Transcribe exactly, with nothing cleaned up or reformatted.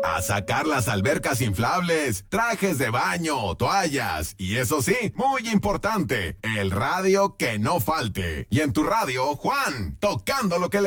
A sacar las albercas inflables, trajes de baño, toallas y eso sí, muy importante, el radio que no falte. Y en tu radio, Juan, tocando lo que le